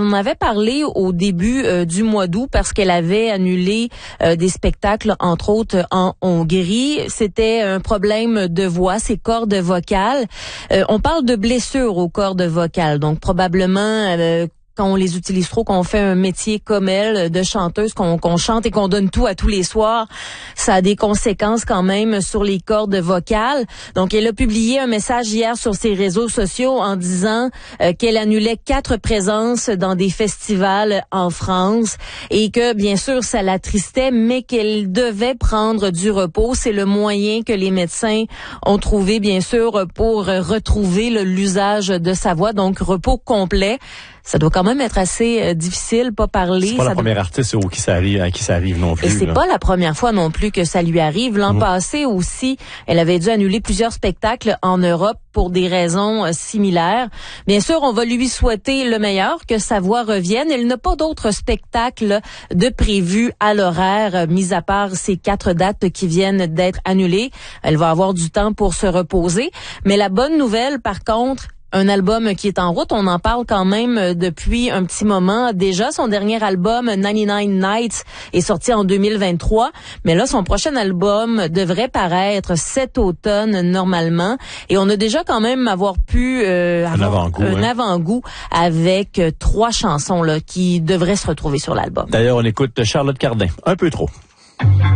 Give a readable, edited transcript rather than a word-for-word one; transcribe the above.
en avait parlé au début du mois d'août parce qu'elle avait annulé des spectacles, entre autres en Hongrie. C'était un problème de voix, ses cordes vocales. On parle de blessures aux cordes vocales, donc probablement quand on les utilise trop, qu'on fait un métier comme elle, de chanteuse, qu'on chante et qu'on donne tout à tous les soirs, ça a des conséquences quand même sur les cordes vocales. Donc, elle a publié un message hier sur ses réseaux sociaux en disant qu'elle annulait 4 présences dans des festivals en France et que, bien sûr, ça l'attristait, mais qu'elle devait prendre du repos. C'est le moyen que les médecins ont trouvé, bien sûr, pour retrouver l'usage de sa voix. Donc, repos complet. Ça doit quand même être assez difficile, pas parler. C'est pas la première artiste à qui ça arrive non plus. Et c'est pas la première fois non plus que ça lui arrive. L'an passé aussi, elle avait dû annuler plusieurs spectacles en Europe pour des raisons similaires. Bien sûr, on va lui souhaiter le meilleur, que sa voix revienne. Elle n'a pas d'autres spectacles de prévus à l'horaire, mis à part ces 4 dates qui viennent d'être annulées. Elle va avoir du temps pour se reposer. Mais la bonne nouvelle, par contre, un album qui est en route, on en parle quand même depuis un petit moment. Déjà, son dernier album, 99 Nights, est sorti en 2023. Mais là, son prochain album devrait paraître cet automne normalement. Et on a déjà quand même pu avoir un avant-goût avec 3 chansons là qui devraient se retrouver sur l'album. D'ailleurs, on écoute Charlotte Cardin, un peu trop.